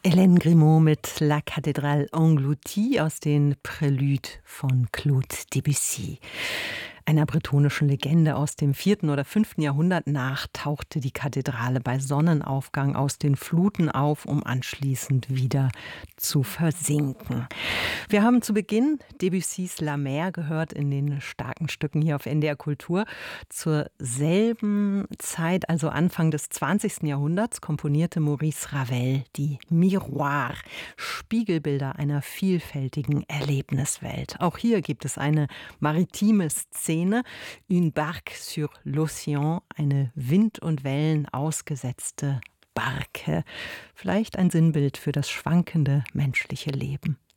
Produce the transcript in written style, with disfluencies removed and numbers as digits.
Hélène Grimaud mit La Cathédrale engloutie aus den Préludes von Claude Debussy. Einer bretonischen Legende aus dem 4. oder 5. Jahrhundert nach tauchte die Kathedrale bei Sonnenaufgang aus den Fluten auf, um anschließend wieder zu versinken. Wir haben zu Beginn Debussys La Mer gehört in den starken Stücken hier auf NDR Kultur. Zur selben Zeit, also Anfang des 20. Jahrhunderts, komponierte Maurice Ravel die Miroir, Spiegelbilder einer vielfältigen Erlebniswelt. Auch hier gibt es eine maritime Szene, Une barque sur l'océan, eine Wind und Wellen ausgesetzte Barke. Vielleicht ein Sinnbild für das schwankende menschliche Leben.